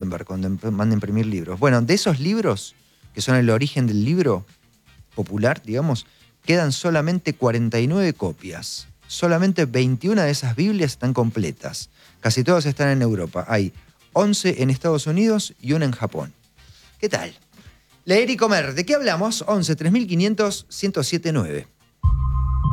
Gutenberg cuando manda a imprimir libros. Bueno, de esos libros, que son el origen del libro popular, digamos, quedan solamente 49 copias. Solamente 21 de esas Biblias están completas. Casi todas están en Europa. Hay 11 en Estados Unidos y una en Japón. ¿Qué tal? Leer y comer. ¿De qué hablamos? 11 3500 1079.